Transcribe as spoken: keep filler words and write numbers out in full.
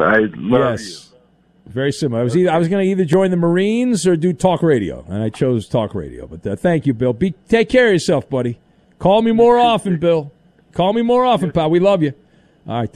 I love yes. you. Very similar. I was either, I was going to either join the Marines or do talk radio, and I chose talk radio. But uh, thank you, Bill. Be, take care of yourself, buddy. Call me more often, Bill. Call me more often, pal. We love you. All right.